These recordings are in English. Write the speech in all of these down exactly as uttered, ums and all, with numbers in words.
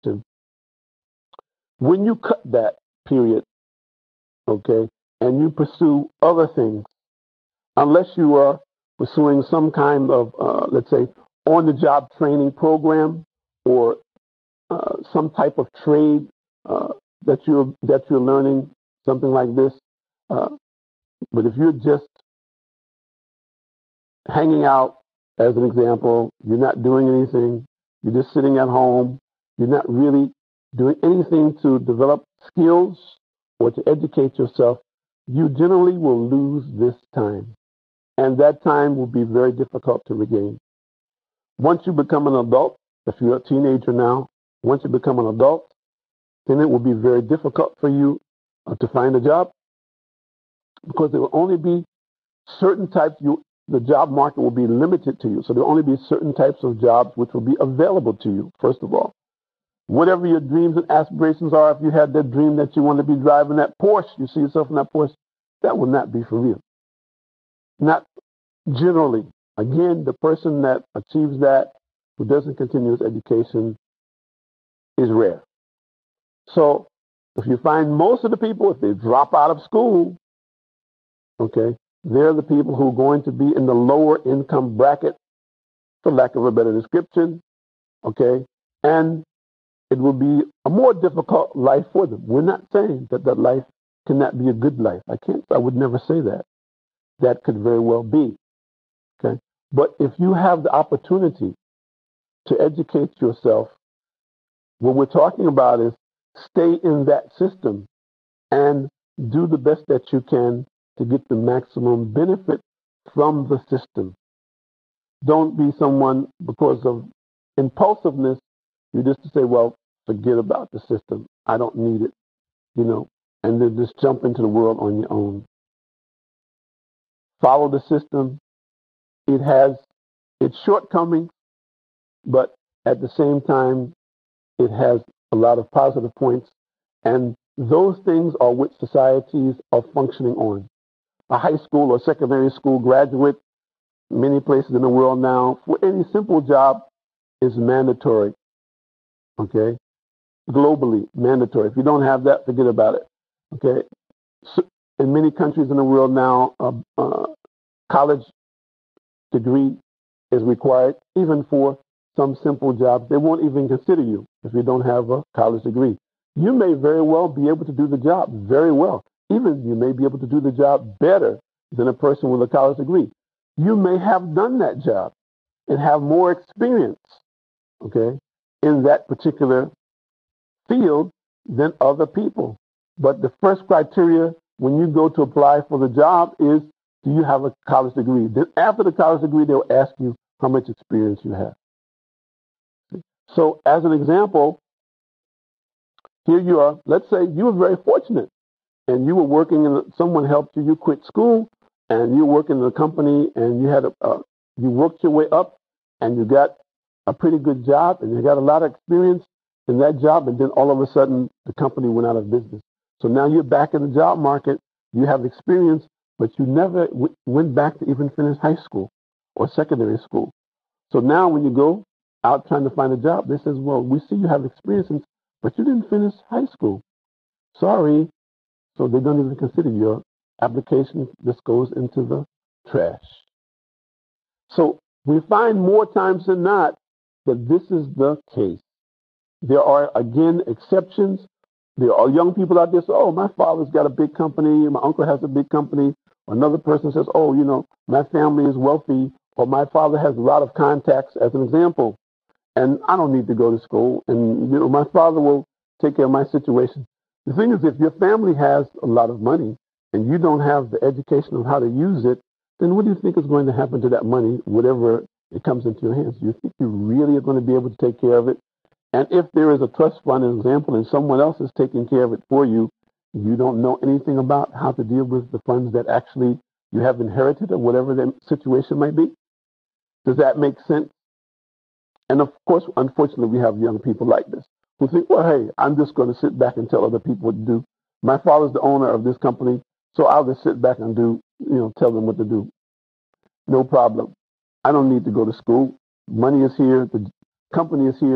education, when you cut that period, okay, and you pursue other things, unless you are pursuing some kind of, uh, let's say, on-the-job training program or uh, some type of trade uh, that you're that you're learning, something like this. Uh, but if you're just hanging out, as an example, you're not doing anything, you're just sitting at home, you're not really doing anything to develop skills or to educate yourself, you generally will lose this time. And that time will be very difficult to regain. Once you become an adult, if you're a teenager now, once you become an adult, then it will be very difficult for you uh, to find a job because there will only be certain types, you, the job market will be limited to you. So there will only be certain types of jobs which will be available to you, first of all. Whatever your dreams and aspirations are, if you had that dream that you want to be driving that Porsche, you see yourself in that Porsche, that will not be for real. Not generally. Again, the person that achieves that, who doesn't continue his education, is rare. So if you find most of the people, if they drop out of school, okay, they're the people who are going to be in the lower income bracket, for lack of a better description, okay, and it will be a more difficult life for them. We're not saying that that life cannot be a good life. I can't, I would never say that. That could very well be, okay. But if you have the opportunity to educate yourself, what we're talking about is stay in that system and do the best that you can to get the maximum benefit from the system. Don't be someone because of impulsiveness, you just to say, well, forget about the system. I don't need it, you know, and then just jump into the world on your own. Follow the system. It has its shortcomings, but at the same time, it has a lot of positive points, and those things are what societies are functioning on. A high school or secondary school graduate, many places in the world now, for any simple job is mandatory, okay? Globally, mandatory. If you don't have that, forget about it, okay? So in many countries in the world now, a, a college degree is required, even for some simple jobs. They won't even consider you if you don't have a college degree. You may very well be able to do the job very well. Even you may be able to do the job better than a person with a college degree. You may have done that job and have more experience, okay, in that particular field than other people. But the first criteria when you go to apply for the job is, do you have a college degree? Then after the college degree, they'll ask you how much experience you have. So as an example, here you are. Let's say you were very fortunate and you were working and someone helped you. You quit school and you work in a company and you had a, uh, you worked your way up and you got a pretty good job and you got a lot of experience in that job. And then all of a sudden the company went out of business. So now you're back in the job market. You have experience, but you never w- went back to even finish high school or secondary school. So now when you go out trying to find a job, they says, well, we see you have experience, but you didn't finish high school. Sorry. So they don't even consider your application. Just goes into the trash. So we find more times than not that this is the case. There are, again, exceptions. There are young people out there say, oh, my father's got a big company, my uncle has a big company. Another person says, oh, you know, my family is wealthy, or my father has a lot of contacts, as an example, and I don't need to go to school, and, you know, my father will take care of my situation. The thing is, if your family has a lot of money and you don't have the education of how to use it, then what do you think is going to happen to that money, whatever it comes into your hands? Do you think you really are going to be able to take care of it? And if there is a trust fund, an example, and someone else is taking care of it for you, you don't know anything about how to deal with the funds that actually you have inherited or whatever the situation might be. Does that make sense? And of course, unfortunately, we have young people like this who think, well, hey, I'm just going to sit back and tell other people what to do. My father's the owner of this company, so I'll just sit back and do, you know, tell them what to do. No problem. I don't need to go to school. Money is here. The company is here.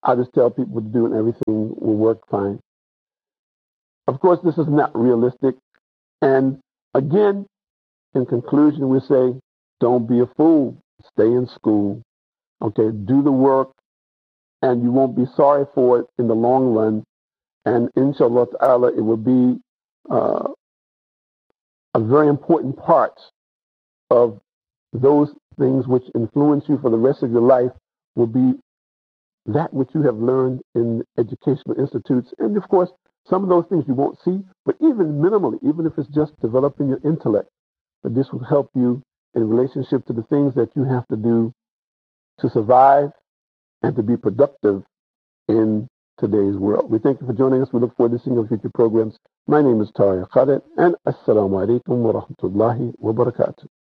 I just tell people to do and everything will work fine. Of course, this is not realistic. And again, in conclusion, we say, don't be a fool. Stay in school. Okay, do the work, and you won't be sorry for it in the long run. And inshallah ta'ala, it will be uh, a very important part of those things which influence you for the rest of your life will be that which you have learned in educational institutes. And of course, some of those things you won't see, but even minimally, even if it's just developing your intellect, that this will help you in relationship to the things that you have to do to survive and to be productive in today's world. We thank you for joining us. We look forward to seeing you on future programs. My name is Tariq Khaled, and Assalamu alaikum wa rahmatullahi wa barakatuh.